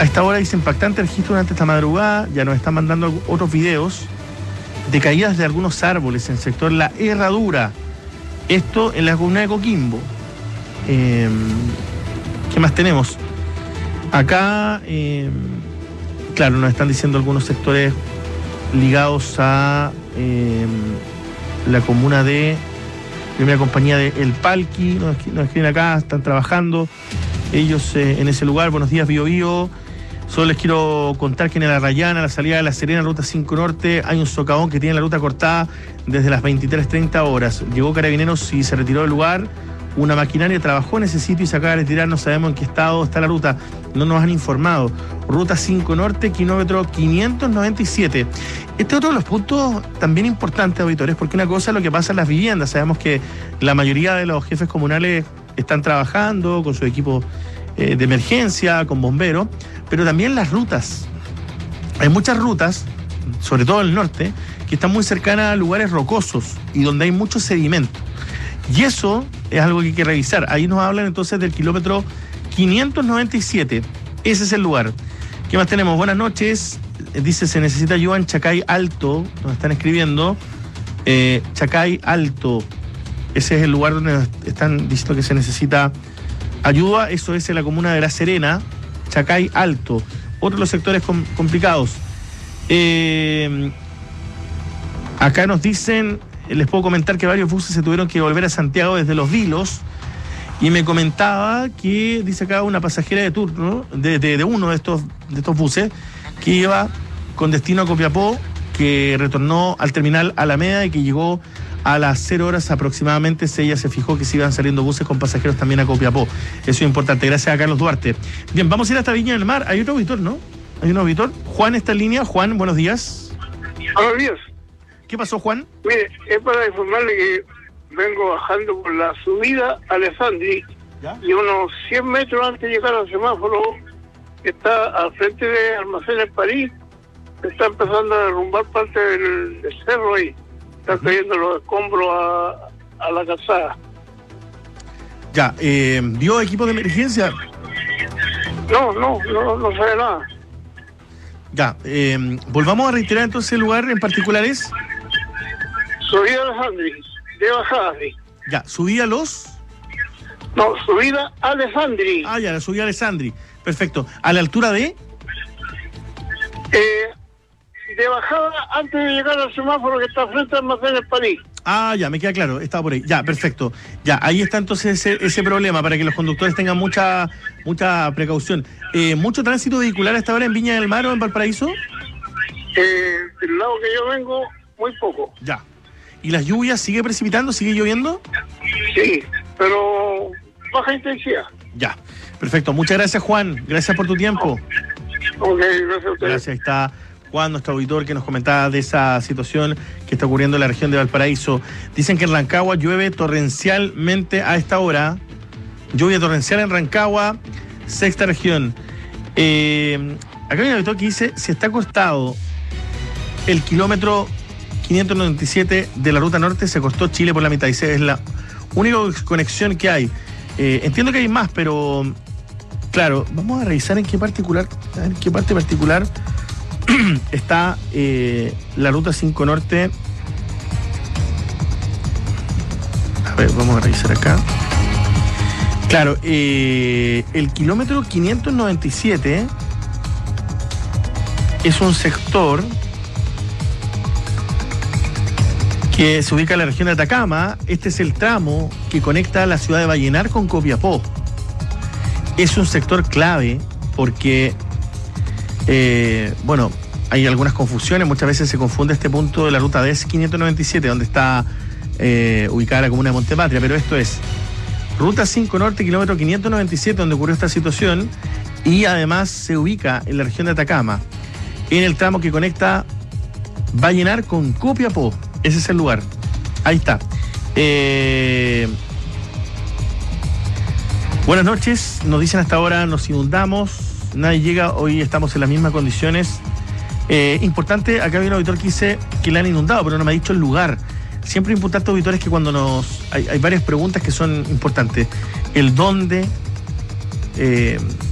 A esta hora dice impactante registro durante esta madrugada. Ya nos están mandando otros videos de caídas de algunos árboles en el sector La Herradura. Esto en la comuna de Coquimbo. ¿Qué más tenemos? Acá, claro, nos están diciendo algunos sectores ligados a la comuna de primera compañía de El Palqui. Nos escriben acá, están trabajando ellos en ese lugar. Buenos días, Bío Bío. Solo les quiero contar que en la Arrayana, a la salida de La Serena, ruta 5 Norte, hay un socavón que tiene la ruta cortada desde las 23:30 horas. Llegó Carabineros y se retiró del lugar. Una maquinaria trabajó en ese sitio y se acaba de retirar. No sabemos en qué estado está la ruta. No nos han informado. Ruta 5 Norte, kilómetro 597. Este es otro de los puntos también importantes, auditores, porque una cosa es lo que pasa en las viviendas. Sabemos que la mayoría de los jefes comunales están trabajando con su equipo de emergencia, con bomberos, pero también las rutas. Hay muchas rutas, sobre todo en el norte, que están muy cercanas a lugares rocosos y donde hay mucho sedimento. Y eso es algo que hay que revisar. Ahí nos hablan entonces del kilómetro 597. Ese es el lugar. ¿Qué más tenemos? Buenas noches. Dice, se necesita ayuda en Chacay Alto. Nos están escribiendo. Chacay Alto. Ese es el lugar donde están diciendo que se necesita ayuda. Eso es en la comuna de La Serena. Chacay Alto. Otro de los sectores complicados. Acá nos dicen... Les puedo comentar que varios buses se tuvieron que volver a Santiago desde Los Vilos. Y me comentaba que, dice acá, una pasajera de turno de uno de estos buses que iba con destino a Copiapó, que retornó al terminal Alameda y que llegó a las 0 horas aproximadamente. Ella se fijó que se iban saliendo buses con pasajeros también a Copiapó. Eso es importante. Gracias a Carlos Duarte. Bien, vamos a ir hasta Viña del Mar. Hay otro auditor, ¿no? Hay un auditor. Juan está en línea. Juan, buenos días. Buenos días. ¿Qué pasó, Juan? Mire, es para informarle que vengo bajando por la subida a Alessandri. ¿Ya? Y unos 100 metros antes de llegar al semáforo, que está al frente de Almacenes París, está empezando a derrumbar parte del cerro ahí. Están cayendo los escombros a la calzada. Ya, ¿vio equipo de emergencia? No sabe nada. Ya, volvamos a reiterar entonces el lugar en particular es... Subida a Alessandri, de bajada, sí. Ya, subida los... No, subida a Alessandri. Ah, ya, la subida a Alessandri. Perfecto. ¿A la altura de...? De bajada antes de llegar al semáforo que está frente a Almacenes París. Ah, ya, me queda claro, estaba por ahí. Ya, perfecto. Ya, ahí está entonces ese problema para que los conductores tengan mucha precaución. ¿Mucho tránsito vehicular a esta hora en Viña del Mar o en Valparaíso? Del lado que yo vengo, muy poco. Ya. ¿Y las lluvias sigue precipitando, sigue lloviendo? Sí, pero baja intensidad. Ya, perfecto. Muchas gracias, Juan. Gracias por tu tiempo. Ok, gracias a usted. Gracias, ahí está Juan, nuestro auditor, que nos comentaba de esa situación que está ocurriendo en la región de Valparaíso. Dicen que en Rancagua llueve torrencialmente a esta hora. Lluvia torrencial en Rancagua, sexta región. Acá hay un auditor que dice, si está cortado el kilómetro 597 de la ruta norte, se cortó Chile por la mitad. Dice, es la única conexión que hay. Entiendo que hay más, pero claro, vamos a revisar en qué parte particular está la ruta 5 Norte. A ver, vamos a revisar acá. Claro, el kilómetro 597 es un sector que se ubica en la región de Atacama. Este es el tramo que conecta la ciudad de Vallenar con Copiapó. Es un sector clave porque bueno, hay algunas confusiones. Muchas veces se confunde este punto de la ruta DS 597, donde está ubicada la comuna de Montepatria, pero esto es ruta 5 Norte, kilómetro 597, donde ocurrió esta situación, y además se ubica en la región de Atacama, en el tramo que conecta Vallenar con Copiapó. Ese es el lugar. Ahí está. Buenas noches. Nos dicen hasta ahora, nos inundamos. Nadie llega. Hoy estamos en las mismas condiciones. Importante, acá hay un auditor que dice que le han inundado, pero no me ha dicho el lugar. Siempre importante, auditores, que cuando hay varias preguntas que son importantes. El dónde...